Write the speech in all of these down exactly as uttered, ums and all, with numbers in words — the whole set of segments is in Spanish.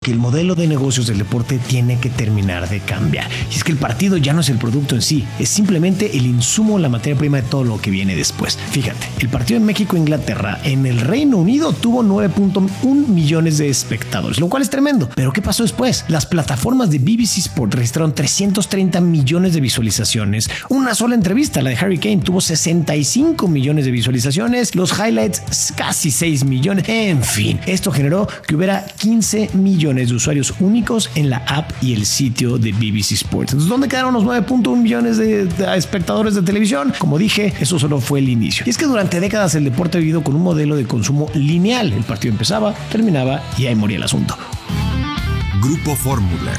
que el modelo de negocios del deporte tiene que terminar de cambiar. Y es que el partido ya no es el producto en sí, es simplemente el insumo, la materia prima de todo lo que viene después. Fíjate, el partido en México-Inglaterra en el Reino Unido tuvo nueve punto uno millones de espectadores, lo cual es tremendo. Pero ¿qué pasó después? Las plataformas de B B C Sport registraron trescientos treinta millones de visualizaciones. Una sola entrevista, la de Harry Kane, tuvo sesenta y cinco millones de visualizaciones. Los highlights, casi seis millones. En fin, esto generó que hubiera quince millones de usuarios únicos en la app y el sitio de B B C Sport. Entonces, ¿dónde quedaron los nueve punto uno millones de, de espectadores de televisión? Como dije, eso solo fue el inicio. Y es que durante décadas el deporte ha vivido con un modelo de consumo lineal. El partido empezaba, terminaba y ahí moría el asunto. Grupo Fórmula.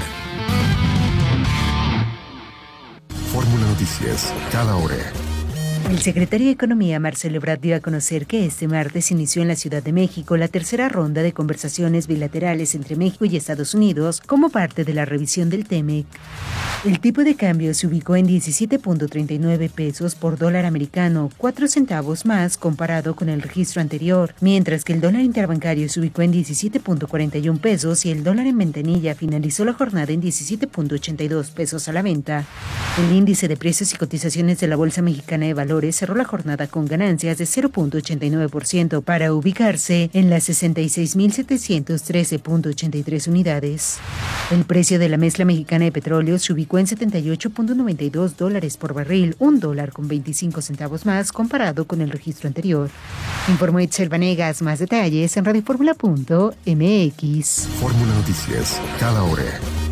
Fórmula Noticias, cada hora. El secretario de Economía, Marcelo Ebrard, dio a conocer que este martes inició en la Ciudad de México la tercera ronda de conversaciones bilaterales entre México y Estados Unidos como parte de la revisión del TEMEC. El tipo de cambio se ubicó en diecisiete punto treinta y nueve pesos por dólar americano, cuatro centavos más comparado con el registro anterior, mientras que el dólar interbancario se ubicó en diecisiete punto cuarenta y uno pesos y el dólar en ventanilla finalizó la jornada en diecisiete punto ochenta y dos pesos a la venta. El índice de precios y cotizaciones de la Bolsa Mexicana de Valores cerró la jornada con ganancias de cero punto ochenta y nueve por ciento para ubicarse en las sesenta y seis mil setecientos trece punto ochenta y tres unidades. El precio de la mezcla mexicana de petróleo se ubicó en setenta y ocho punto noventa y dos dólares por barril, un dólar con veinticinco centavos más comparado con el registro anterior. Informó Itzel Vanegas. Más detalles en radioformula punto m x. Fórmula Noticias, cada hora.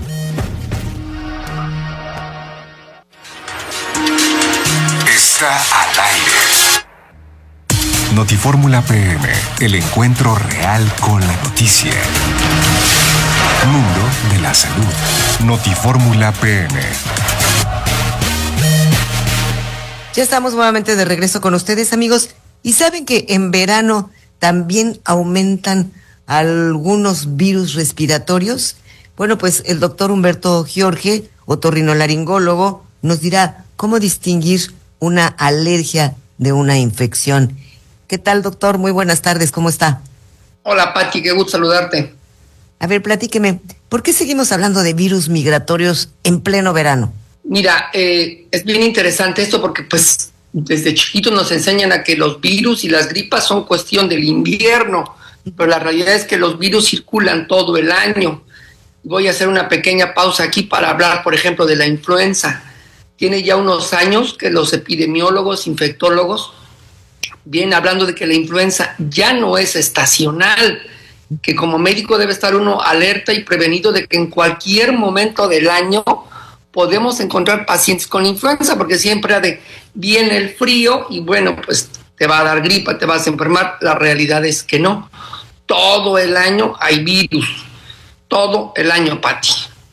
Está al aire. Notifórmula P M, el encuentro real con la noticia. Mundo de la salud. Notifórmula P M. Ya estamos nuevamente de regreso con ustedes, amigos. Y saben que en verano también aumentan algunos virus respiratorios. Bueno, pues el doctor Humberto Giorge, otorrinolaringólogo, nos dirá cómo distinguir una alergia de una infección. ¿Qué tal, doctor? Muy buenas tardes, ¿cómo está? Hola, Pati, qué gusto saludarte. A ver, platíqueme, ¿por qué seguimos hablando de virus migratorios en pleno verano? Mira, eh, es bien interesante esto porque pues desde chiquitos nos enseñan a que los virus y las gripas son cuestión del invierno, pero la realidad es que los virus circulan todo el año. Voy a hacer una pequeña pausa aquí para hablar, por ejemplo, de la influenza. Tiene ya unos años que los epidemiólogos, infectólogos, vienen hablando de que la influenza ya no es estacional, que como médico debe estar uno alerta y prevenido de que en cualquier momento del año podemos encontrar pacientes con influenza, porque siempre ha de, viene el frío y bueno, pues te va a dar gripa, te vas a enfermar. La realidad es que no. Todo el año hay virus. Todo el año, Pati.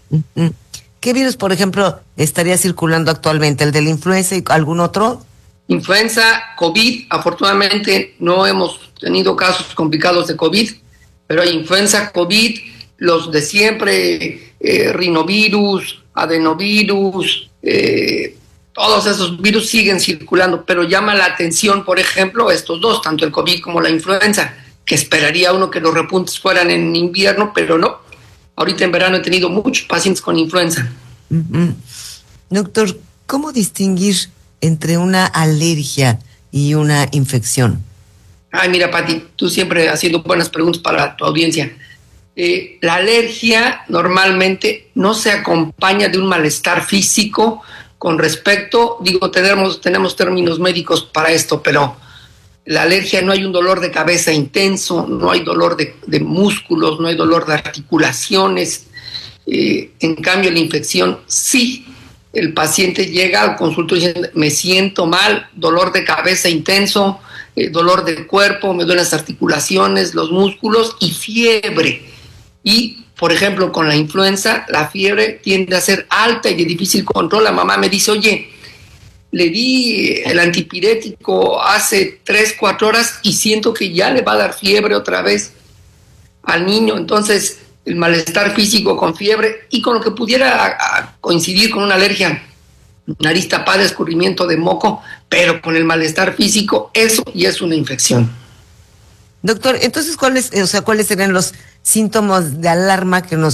¿Qué virus, por ejemplo, estaría circulando actualmente? ¿El de la influenza y algún otro? Influenza, COVID. Afortunadamente no hemos tenido casos complicados de COVID, pero hay influenza, COVID, los de siempre, eh, rinovirus, adenovirus, eh, todos esos virus siguen circulando, pero llama la atención, por ejemplo, estos dos, tanto el COVID como la influenza, que esperaría uno que los repuntes fueran en invierno, pero no. Ahorita en verano he tenido muchos pacientes con influenza. Uh-huh. Doctor, ¿cómo distinguir entre una alergia y una infección? Ay, mira, Pati, tú siempre haciendo buenas preguntas para tu audiencia. Eh, la alergia normalmente no se acompaña de un malestar físico con respecto, digo, tenemos, tenemos términos médicos para esto, pero la alergia no hay un dolor de cabeza intenso, no hay dolor de, de músculos, no hay dolor de articulaciones. Eh, en cambio, la infección sí. El paciente llega al consultorio diciendo, me siento mal, dolor de cabeza intenso, eh, dolor del cuerpo, me duelen las articulaciones, los músculos y fiebre. Y, por ejemplo, con la influenza, la fiebre tiende a ser alta y de difícil control. La mamá me dice, oye, le di el antipirético hace tres, cuatro horas y siento que ya le va a dar fiebre otra vez al niño. Entonces, el malestar físico con fiebre y con lo que pudiera a, a coincidir con una alergia, nariz tapada, escurrimiento de moco, pero con el malestar físico, eso ya es una infección. Doctor, entonces, ¿cuáles, o sea, cuáles serían los síntomas de alarma que nos